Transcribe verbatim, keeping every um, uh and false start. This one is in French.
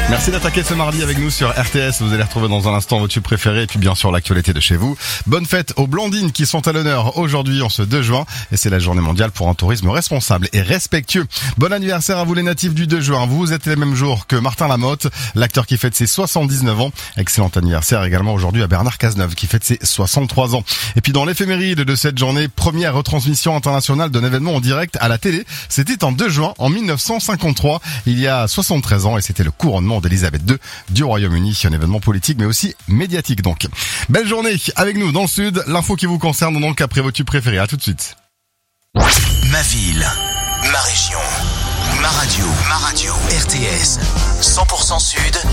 Merci d'attaquer ce mardi avec nous sur R T S. Vous allez retrouver dans un instant vos tubes préférés et puis bien sûr l'actualité de chez vous. Bonne fête aux Blondines qui sont à l'honneur aujourd'hui en ce deux juin et c'est la journée mondiale pour un tourisme responsable et respectueux. Bon anniversaire à vous les natifs du deux juin. Vous êtes les mêmes jours que Martin Lamotte, l'acteur qui fête ses soixante-dix-neuf ans. Excellent anniversaire également aujourd'hui à Bernard Cazeneuve qui fête ses soixante-trois ans. Et puis dans l'éphéméride de cette journée, première retransmission internationale d'un événement en direct à la télé. C'était en deux juin en mille neuf cent cinquante-trois, il y a soixante-treize ans et c'était le couronnement d'Elisabeth deux du Royaume-Uni, un événement politique mais aussi médiatique donc. Belle journée avec nous dans le sud, l'info qui vous concerne donc après vos tubes préférés. À tout de suite. Ma ville, ma région, ma radio, ma radio, R T S, cent pour cent Sud.